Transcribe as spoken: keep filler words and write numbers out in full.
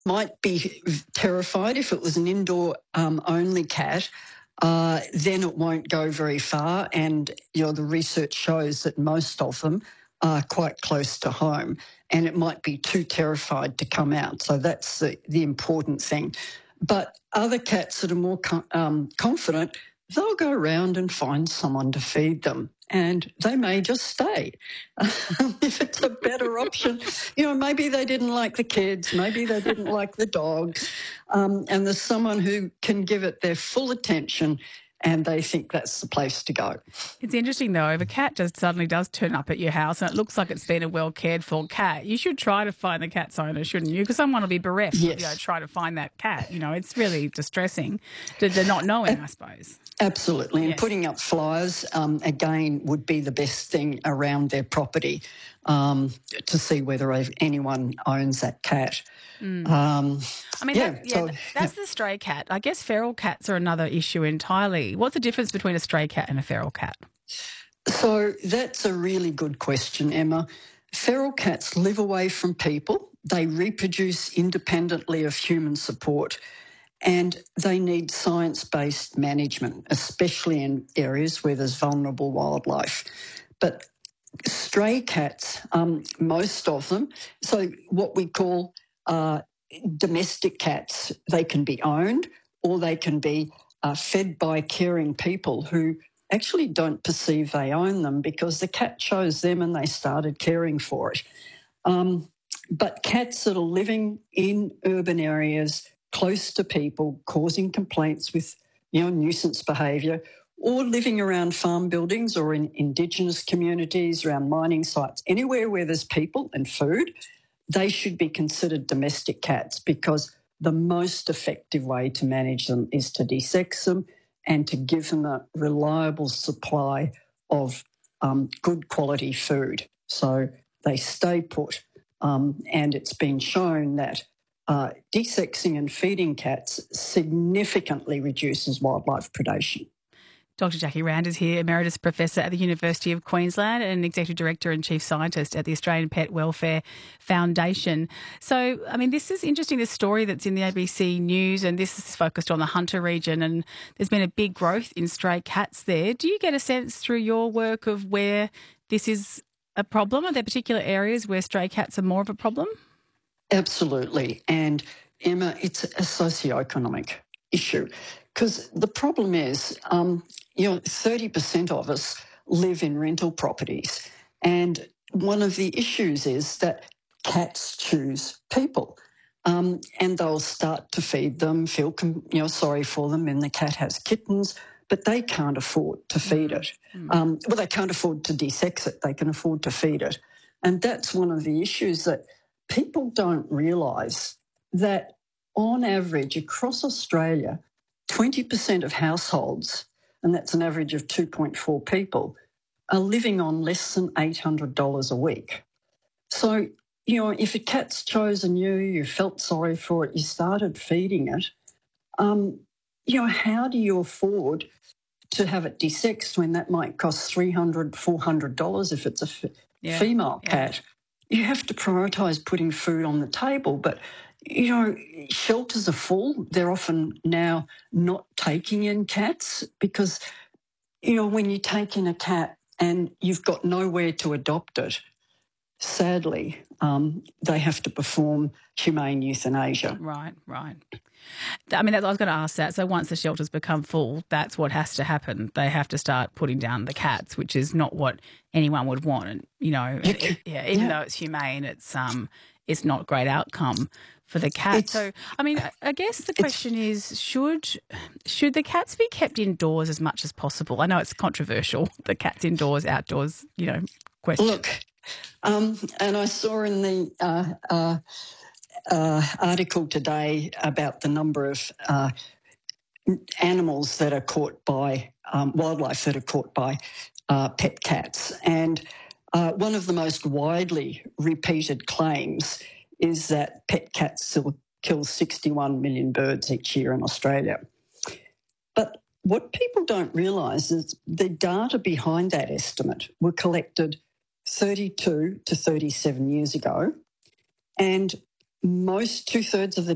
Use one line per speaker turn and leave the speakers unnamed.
might be terrified if it was an indoor um, only cat. Uh, then it won't go very far, and you know the research shows that most of them are quite close to home, and it might be too terrified to come out. So that's the, the important thing. But other cats that are more com- um, confident, they'll go around and find someone to feed them, and they may just stay. If it's a better option, you know, maybe they didn't like the kids, maybe they didn't like the dogs, um, and there's someone who can give it their full attention and they think that's the place to go.
It's interesting, though, if a cat just suddenly does turn up at your house and it looks like it's been a well-cared-for cat, you should try to find the cat's owner, shouldn't you? Because someone will be bereft
Yes.
you know, trying to find that cat. You know, it's really distressing to, to not knowing, I suppose.
Absolutely. And
Yes.
putting up flyers, um, again, would be the best thing around their property um, to see whether anyone owns that cat.
Mm.
Um,
I mean,
yeah,
that, yeah,
so,
th- that's
yeah.
the stray cat. I guess feral cats are another issue entirely. What's the difference between a stray cat and a feral cat?
So that's a really good question, Emma. Feral cats live away from people. They reproduce independently of human support, and they need science-based management, especially in areas where there's vulnerable wildlife. But stray cats, um, most of them, so what we call uh, domestic cats, they can be owned or they can be uh, fed by caring people who actually don't perceive they own them because the cat chose them and they started caring for it. Um, but cats that are living in urban areas close to people, causing complaints with, you know, nuisance behaviour, or living around farm buildings or in Indigenous communities, around mining sites, anywhere where there's people and food, they should be considered domestic cats because the most effective way to manage them is to desex them and to give them a reliable supply of um, good quality food. So they stay put. Um, and it's been shown that uh, desexing and feeding cats significantly reduces wildlife predation.
Doctor Jackie Rand is here, Emeritus Professor at the University of Queensland and Executive Director and Chief Scientist at the Australian Pet Welfare Foundation. So, I mean, this is interesting, this story that's in the A B C News, and this is focused on the Hunter region, and there's been a big growth in stray cats there. Do you get a sense through your work of where this is a problem? Are there particular areas where stray cats are more of a problem?
Absolutely. And, Emma, it's a socioeconomic issue because the problem is, um, you know, thirty percent of us live in rental properties, and one of the issues is that cats choose people, um, and they'll start to feed them, feel you know sorry for them, and the cat has kittens, but they can't afford to feed it.
Mm.
Um, well, they can't afford to desex it; they can afford to feed it, and that's one of the issues that people don't realise that on average across Australia, twenty percent of households, and that's an average of two point four people, are living on less than eight hundred dollars a week. So, you know, if a cat's chosen you, you felt sorry for it, you started feeding it, um, you know, how do you afford to have it desexed when that might cost three hundred dollars, four hundred dollars if it's a f-
Yeah,
female
yeah.
cat? You have to prioritise putting food on the table, but you know, shelters are full. They're often now not taking in cats because, you know, when you take in a cat and you've got nowhere to adopt it, sadly, um, they have to perform humane euthanasia.
Right, right. I mean, I was going to ask that. So once the shelters become full, that's what has to happen. They have to start putting down the cats, which is not what anyone would want. And, you know,
You
it,
can-
yeah, even
yeah.
though it's humane, it's um, it's not a great outcome for the cat.
It's-
So, I mean, I- I guess the question is, should should the cats be kept indoors as much as possible? I know it's controversial, the cats indoors, outdoors, you know, question.
Look, um, and I saw in the uh, uh, uh, article today about the number of uh, animals that are caught by um, wildlife that are caught by uh, pet cats. And uh, one of the most widely repeated claims is that pet cats still kill sixty-one million birds each year in Australia. But what people don't realise is the data behind that estimate were collected thirty-two to thirty-seven years ago, and most two-thirds of the